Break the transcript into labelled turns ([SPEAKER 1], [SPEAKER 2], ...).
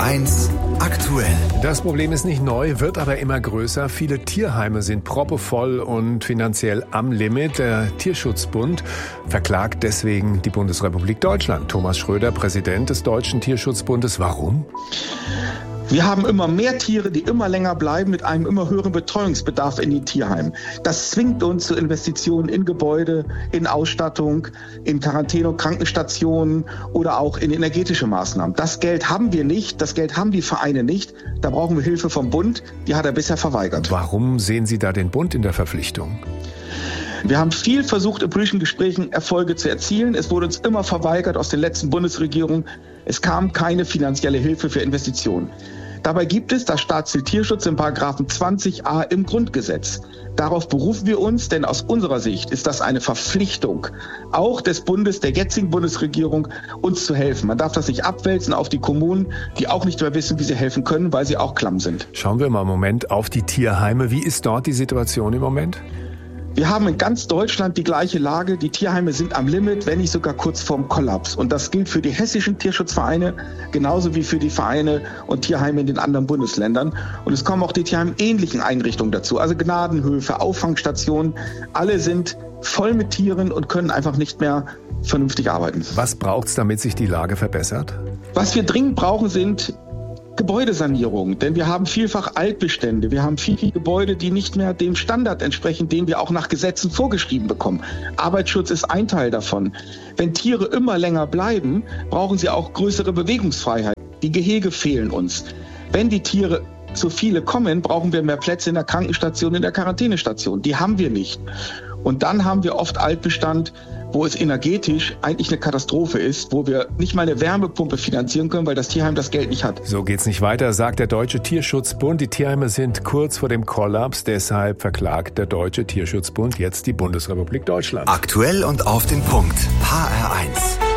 [SPEAKER 1] HR1 aktuell.
[SPEAKER 2] Das Problem ist nicht neu, wird aber immer größer. Viele Tierheime sind proppevoll und finanziell am Limit. Der Tierschutzbund verklagt deswegen die Bundesrepublik Deutschland. Thomas Schröder, Präsident des Deutschen Tierschutzbundes. Warum?
[SPEAKER 3] Wir haben immer mehr Tiere, die immer länger bleiben, mit einem immer höheren Betreuungsbedarf in den Tierheimen. Das zwingt uns zu Investitionen in Gebäude, in Ausstattung, in Quarantäne- und Krankenstationen oder auch in energetische Maßnahmen. Das Geld haben wir nicht, das Geld haben die Vereine nicht. Da brauchen wir Hilfe vom Bund, die hat er bisher verweigert.
[SPEAKER 2] Warum sehen Sie da den Bund in der Verpflichtung?
[SPEAKER 3] Wir haben viel versucht, in politischen Gesprächen Erfolge zu erzielen. Es wurde uns immer verweigert aus den letzten Bundesregierungen. Es kam keine finanzielle Hilfe für Investitionen. Dabei gibt es das Staatsziel Tierschutz in Paragraphen 20a im Grundgesetz. Darauf berufen wir uns, denn aus unserer Sicht ist das eine Verpflichtung, auch des Bundes, der jetzigen Bundesregierung, uns zu helfen. Man darf das nicht abwälzen auf die Kommunen, die auch nicht mehr wissen, wie sie helfen können, weil sie auch klamm sind.
[SPEAKER 2] Schauen wir mal einen Moment auf die Tierheime. Wie ist dort die Situation im Moment?
[SPEAKER 3] Wir haben in ganz Deutschland die gleiche Lage. Die Tierheime sind am Limit, wenn nicht sogar kurz vorm Kollaps. Und das gilt für die hessischen Tierschutzvereine genauso wie für die Vereine und Tierheime in den anderen Bundesländern. Und es kommen auch die Tierheime ähnlichen Einrichtungen dazu. Also Gnadenhöfe, Auffangstationen. Alle sind voll mit Tieren und können einfach nicht mehr vernünftig arbeiten.
[SPEAKER 2] Was braucht's, damit sich die Lage verbessert?
[SPEAKER 3] Was wir dringend brauchen, sind Gebäudesanierung, denn wir haben vielfach Altbestände. Wir haben viele Gebäude, die nicht mehr dem Standard entsprechen, den wir auch nach Gesetzen vorgeschrieben bekommen. Arbeitsschutz ist ein Teil davon. Wenn Tiere immer länger bleiben, brauchen sie auch größere Bewegungsfreiheit. Die Gehege fehlen uns. Wenn die Tiere zu viele kommen, brauchen wir mehr Plätze in der Krankenstation, in der Quarantänestation. Die haben wir nicht. Und dann haben wir oft Altbestand, wo es energetisch eigentlich eine Katastrophe ist, wo wir nicht mal eine Wärmepumpe finanzieren können, weil das Tierheim das Geld nicht hat.
[SPEAKER 2] So geht's nicht weiter, sagt der Deutsche Tierschutzbund. Die Tierheime sind kurz vor dem Kollaps. Deshalb verklagt der Deutsche Tierschutzbund jetzt die Bundesrepublik Deutschland.
[SPEAKER 1] Aktuell und auf den Punkt. HR1.